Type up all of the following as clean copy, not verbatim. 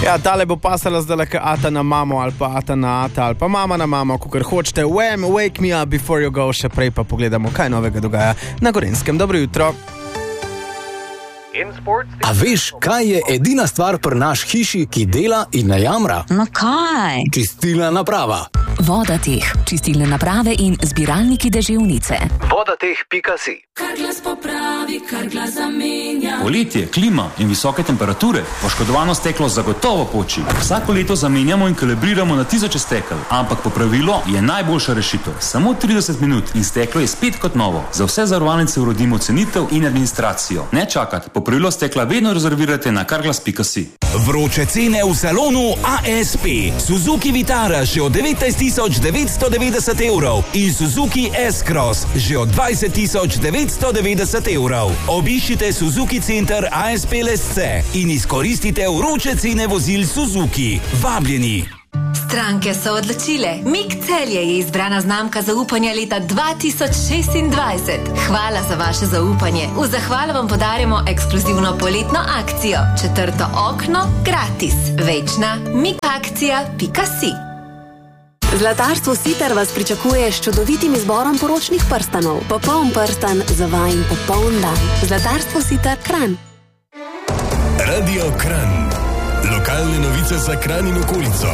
Ja, tale bo pasala zdaj ka ata na mamo ali pa ata na ata ali pa mama na mamo, kakor hočete. Wham, wake me up before you go. Še prej pa pogledamo, kaj novega dogaja na Gorenjskem. Dobro jutro. A veš, kaj je edina stvar pri naš hiši, ki dela in ne jamra? No kaj? Čistilna naprava. Vodateh, čistilne naprave in zbiralniki deževnice. Vodateh.si. Carglass popravi, Carglass zamenja. Poletje, klima in visoke temperature, poškodovano steklo zagotovo poči. Vsako leto zamenjamo in kalibriramo na tisoče stekel, ampak popravilo je najboljša rešitev. Samo 30 minut in steklo je spet kot novo. Za vse zavarovalnice urodimo cenitev in administracijo. Ne čakati, popravilo stekla vedno rezervirajte na carglass.si. Vroče cene v salonu ASP. Suzuki Vitara že od 19.990 evrov in Suzuki S-Cross že od 20.990 evrov. Obiščite Suzuki Center ASP Lesce in izkoristite vroče cene vozil Suzuki. Vabljeni! Stranke so odločile. Mik Celje je izbrana znamka zaupanja leta 2026. Hvala za vaše zaupanje. V zahvalo vam podarjamo ekskluzivno poletno akcijo. 4. okno gratis. Večna mikakcija.si. Zlatarstvo Sitar vas pričakuje s čudovitim izborom poročnih prstanov. Popoln prstan za vajin popoln dan. Zlatarstvo Sitar Kranj. Radio Kranj. Lokalne novice za Kranj in okolico.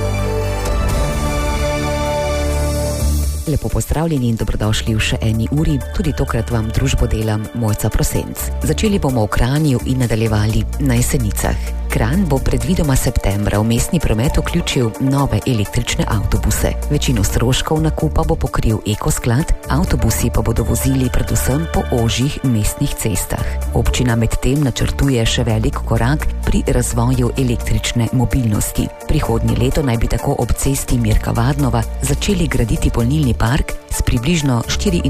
Lepo pozdravljeni in dobrodošli v še eni uri. Tudi tokrat vam družbo delam Mojca Prosenc. Začeli bomo v Kranju in nadaljevali na Jesenicah. Kranj bo predvidoma septembra v mestni promet vključil nove električne avtobuse. Večino stroškov nakupa bo pokril Ekosklad, avtobusi pa bodo vozili predvsem po ožjih mestnih cestah. Občina medtem načrtuje še velik korak pri razvoju električne mobilnosti. Prihodnje leto naj bi tako ob cesti Mirka Vadnova začeli graditi polnilni park s približno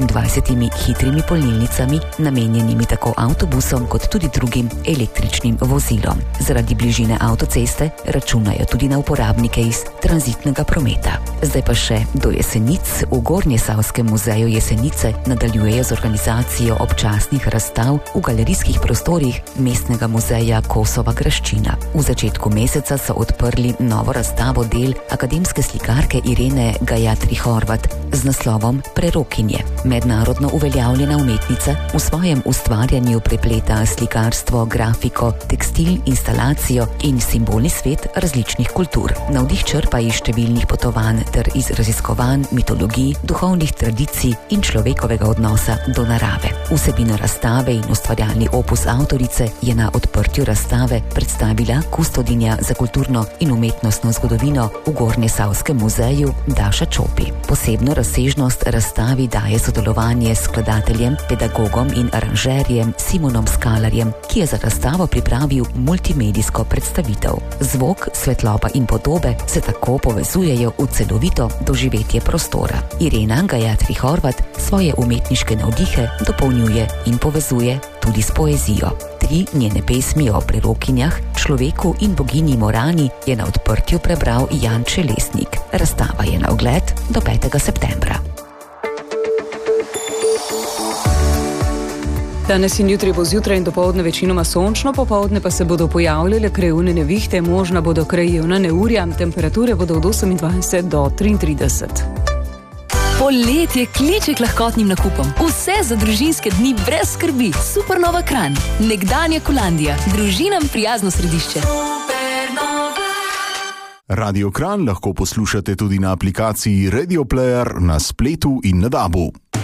24 hitrimi polnilnicami, namenjenimi tako avtobusom kot tudi drugim električnim vozilom. Zaradi bližine avtoceste računajo tudi na uporabnike iz tranzitnega prometa. Zdaj pa še do Jesenic. V Gornjesavskem muzeju Jesenice nadaljujejo z organizacijo občasnih razstav v galerijskih prostorih Mestnega muzeja Kosova graščina. V začetku meseca so odprli novo razstavo del akademske slikarke Irene Gajatri Horvat z naslovom Prerokinje. Mednarodno uveljavljena umetnica v svojem ustvarjanju prepleta slikarstvo, grafiko, tekstil, instalacijo in simbolni svet različnih kultur. Navdih črpa iz številnih potovanj ter iz raziskovanj, mitologij, duhovnih tradicij in človekovega odnosa do narave. Vsebino razstave in ustvarjalni opus avtorice je na odprtju razstave predstavila kustodinja za kulturno in umetnostno zgodovino v Gornjesavskem muzeju Daša Čopi. Posebno razsežnost razstavi daje sodelovanje s skladateljem, pedagogom in aranžerjem Simonom Skalarjem, ki je za razstavo pripravil multimedijsko predstavitev. Zvok, svetloba in podobe se tako povezujejo v celovito doživetje prostora. Irena Gajatri Horvat svoje umetniške navdihe dopolnjuje in povezuje tudi s poezijo. 3 njene pesmi o prerokinjah, človeku in boginji Morani je na odprtju prebral Jan Čelesnik. Razstava je na ogled do 5. septembra. Danes in jutri bo zjutraj in dopoldne večinoma sončno, popoldne pa se bodo pojavljale krajevne nevihte, možna bodo krajevna neurja, temperature bodo od 28 do 33. Poletje kliče k lahkotnim nakupom. Vse za družinske dni brez skrbi. Supernova Kranj, nekdanja Kolandija, družinam prijazno središče. Radio Kranj lahko poslušate tudi na aplikaciji Radio Player na spletu in na DAB-u.